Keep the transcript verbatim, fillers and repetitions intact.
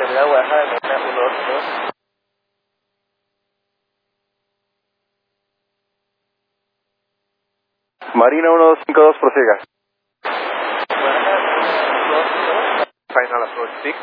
Terminal Guadalajara, Marina uno dos dos. Marina uno dos cinco dos, prosiga. Guadalajara uno dos dos. Final approach six.